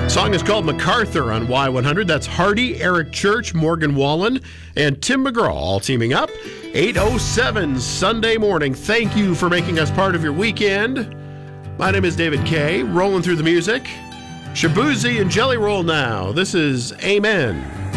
Song is called MacArthur on Y100. That's Hardy, Eric Church, Morgan Wallen, and Tim McGraw all teaming up. 8:07 Sunday morning. Thank you for making us part of your weekend. My name is David Kay, rolling through the music. Shabuzi and Jelly Roll now. This is Amen.